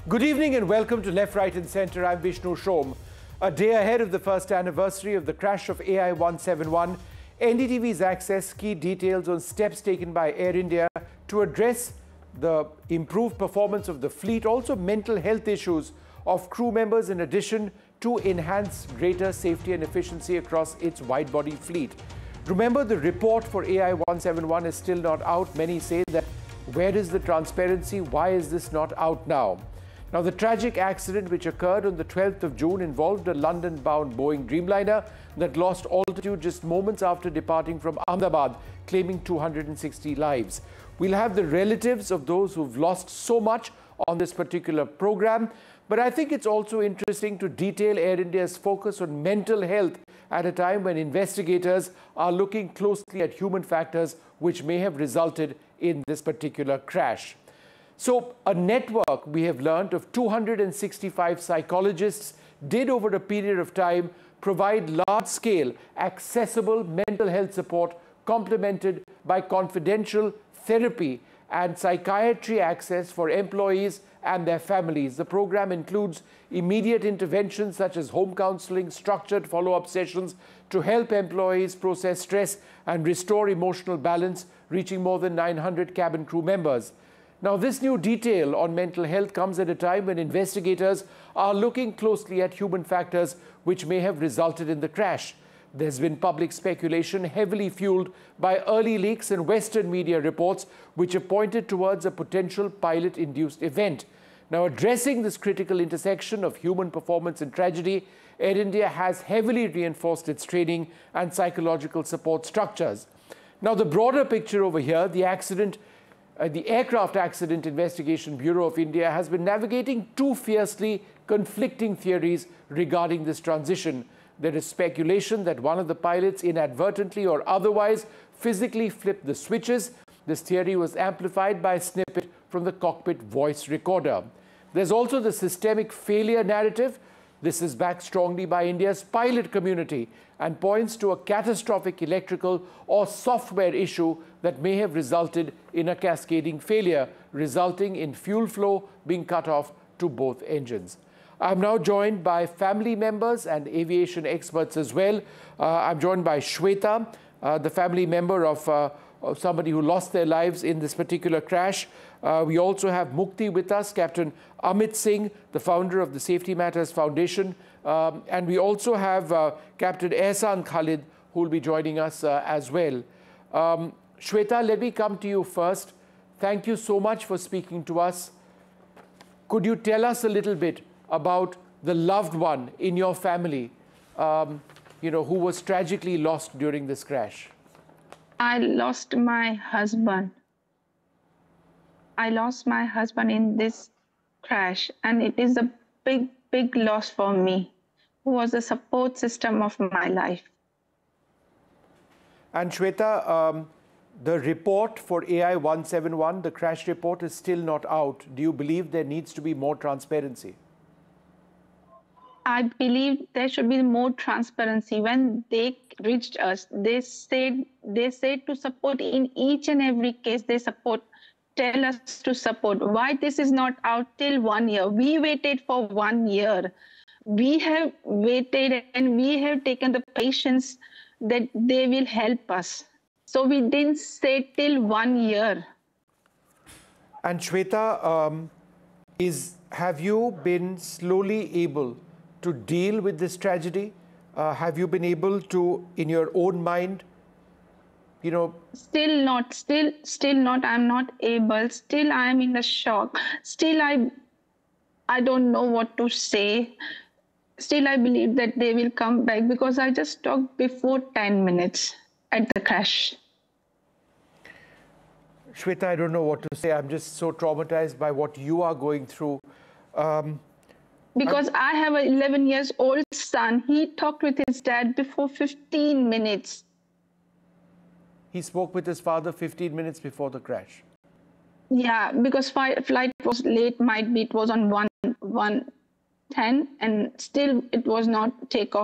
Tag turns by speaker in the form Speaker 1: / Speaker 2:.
Speaker 1: Good evening and welcome to Left, Right and Centre. I'm Vishnu Shom. A day ahead of the first anniversary of the crash of AI-171, NDTV's accessed key details on steps taken by Air India to address the improved performance of the fleet, also mental health issues of crew members, in addition to enhance greater safety and efficiency across its wide-body fleet. Remember, the report for AI-171 is still not out. Many say that where is the transparency? Why is this not out now? Now, the tragic accident which occurred on the 12th of June involved a London-bound Boeing Dreamliner that lost altitude just moments after departing from Ahmedabad, claiming 260 lives. We'll have the relatives of those who've lost so much on this particular program, but I think it's also interesting to detail Air India's focus on mental health at a time when investigators are looking closely at human factors which may have resulted in this particular crash. So a network, we have learned, of 265 psychologists did over a period of time provide large-scale, accessible mental health support complemented by confidential therapy and psychiatry access for employees and their families. The program includes immediate interventions such as home counseling, structured follow-up sessions to help employees process stress and restore emotional balance, reaching more than 900 cabin crew members. Now, this new detail on mental health comes at a time when investigators are looking closely at human factors which may have resulted in the crash. There's been public speculation heavily fueled by early leaks and Western media reports which have pointed towards a potential pilot-induced event. Now, addressing this critical intersection of human performance and tragedy, Air India has heavily reinforced its training and psychological support structures. Now, the broader picture over here, the Aircraft Accident Investigation Bureau of India has been navigating two fiercely conflicting theories regarding this transition. There is speculation that one of the pilots inadvertently or otherwise physically flipped the switches. This theory was amplified by a snippet from the cockpit voice recorder. There's also the systemic failure narrative. This is backed strongly by India's pilot community and points to a catastrophic electrical or software issue that may have resulted in a cascading failure, resulting in fuel flow being cut off to both engines. I'm now joined by family members and aviation experts as well. I'm joined by Shweta, the family member of somebody who lost their lives in this particular crash. We also have Mukti with us, Captain Amit Singh, the founder of the Safety Matters Foundation. And we also have Captain Ehsan Khalid, who will be joining us as well. Shweta, let me come to you first. Thank you so much for speaking to us. Could you tell us a little bit about the loved one in your family, who was tragically lost during this crash?
Speaker 2: I lost my husband. I lost my husband in this crash, and it is a big, big loss for me, who was the support system of my life.
Speaker 1: And Shweta, the report for AI-171, the crash report, is still not out. Do you believe there needs to be more transparency?
Speaker 2: I believe there should be more transparency. When they reached us, they said to support in each and every case. Tell us to support. Why this is not out till 1 year? We waited for 1 year. We have waited and we have taken the patience that they will help us. So we didn't say till 1 year.
Speaker 1: And Shweta, have you been slowly able to deal with this tragedy? Have you been able to, in your own mind,
Speaker 2: Still not. I'm not able. Still, I am in the shock. Still, I don't know what to say. Still, I believe that they will come back because I just talked before 10 minutes at the crash.
Speaker 1: Shweta, I don't know what to say. I'm just so traumatized by what you are going through.
Speaker 2: Because I have an 11-year-old son. He talked with his dad before 15 minutes.
Speaker 1: He spoke with his father 15 minutes before the crash.
Speaker 2: Yeah, because flight was late. It was on 1:10, and still it was not takeoff.